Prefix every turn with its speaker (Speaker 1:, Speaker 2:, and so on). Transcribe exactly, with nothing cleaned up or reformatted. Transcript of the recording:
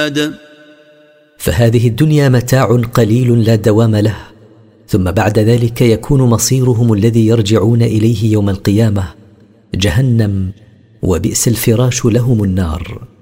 Speaker 1: فهذه الدنيا متاع قليل لا دوام له، ثم بعد ذلك يكون مصيرهم الذي يرجعون إليه يوم القيامة جهنم، وبئس الفراش لهم النار.